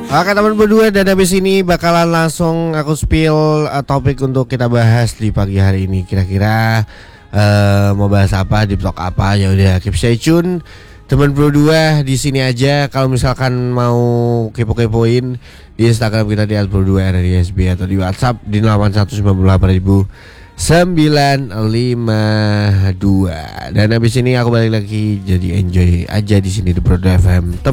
Oke teman berdua, dan habis ini bakalan langsung aku spill topik untuk kita bahas di pagi hari ini. Kira-kira mau bahas apa, di blog apa? Ya udah, keep stay tune. Teman berdua di sini aja. Kalau misalkan mau kepo-kepoin di Instagram kita di @berdua_RRISB atau di WhatsApp di 81988952. Dan habis ini aku balik lagi, jadi enjoy aja di sini di Berdua FM.